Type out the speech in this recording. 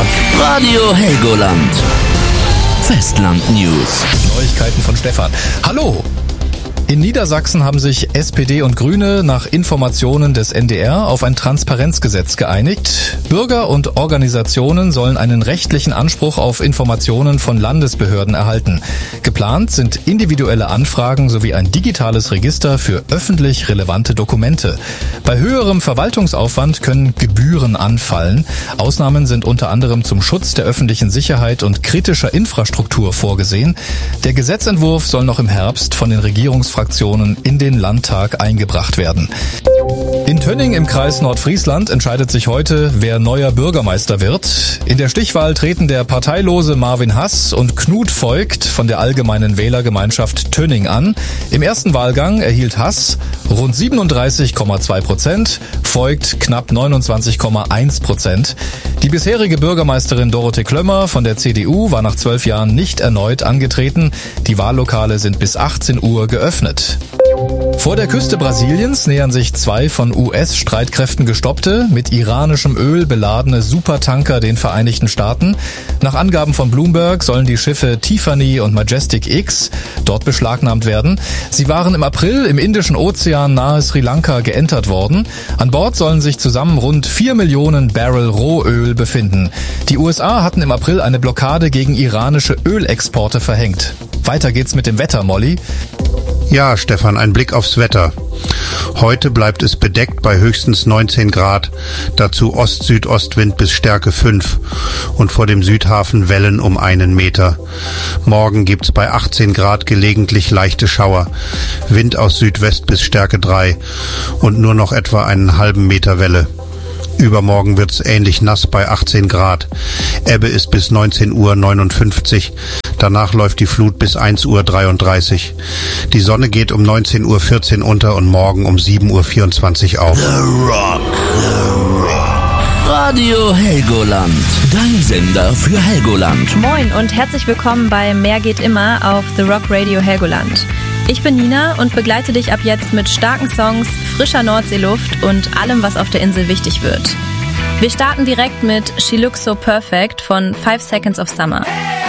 Radio Helgoland. Festland News. Neuigkeiten von Stefan. Hallo! In Niedersachsen haben sich SPD und Grüne nach Informationen des NDR auf ein Transparenzgesetz geeinigt. Bürger und Organisationen sollen einen rechtlichen Anspruch auf Informationen von Landesbehörden erhalten. Geplant sind individuelle Anfragen sowie ein digitales Register für öffentlich relevante Dokumente. Bei höherem Verwaltungsaufwand können Gebühren anfallen. Ausnahmen sind unter anderem zum Schutz der öffentlichen Sicherheit und kritischer Infrastruktur vorgesehen. Der Gesetzentwurf soll noch im Herbst von den Regierungsfraktionen in den Landtag eingebracht werden. In Tönning im Kreis Nordfriesland entscheidet sich heute, wer neuer Bürgermeister wird. In der Stichwahl treten der parteilose Marvin Hass und Knut Voigt von der Allgemeinen Wählergemeinschaft Tönning an. Im ersten Wahlgang erhielt Hass rund 37,2%, Voigt knapp 29,1%. Die bisherige Bürgermeisterin Dorothee Klömmer von der CDU war nach 12 Jahren nicht erneut angetreten. Die Wahllokale sind bis 18 Uhr geöffnet. Vor der Küste Brasiliens nähern sich 2 von US-Streitkräften gestoppte, mit iranischem Öl beladene Supertanker den Vereinigten Staaten. Nach Angaben von Bloomberg sollen die Schiffe Tiffany und Majestic X dort beschlagnahmt werden. Sie waren im April im Indischen Ozean nahe Sri Lanka geentert worden. An Bord sollen sich zusammen rund 4 Millionen Barrel Rohöl befinden. Die USA hatten im April eine Blockade gegen iranische Ölexporte verhängt. Weiter geht's mit dem Wetter, Molly. Ja, Stefan, ein Blick aufs Wetter. Heute bleibt es bedeckt bei höchstens 19 Grad, dazu Ost-Südostwind bis Stärke 5 und vor dem Südhafen Wellen um 1 Meter. Morgen gibt's bei 18 Grad gelegentlich leichte Schauer, Wind aus Südwest bis Stärke 3 und nur noch etwa einen halben Meter Welle. Übermorgen wird's ähnlich nass bei 18 Grad. Ebbe ist bis 19:59 Uhr. Danach läuft die Flut bis 1:33 Uhr. Die Sonne geht um 19:14 Uhr unter und morgen um 7:24 Uhr auf. The Rock. Radio Helgoland. Dein Sender für Helgoland. Moin und herzlich willkommen bei Mehr geht immer auf The Rock Radio Helgoland. Ich bin Nina und begleite dich ab jetzt mit starken Songs, frischer Nordseeluft und allem, was auf der Insel wichtig wird. Wir starten direkt mit She Looks So Perfect von 5 Seconds of Summer.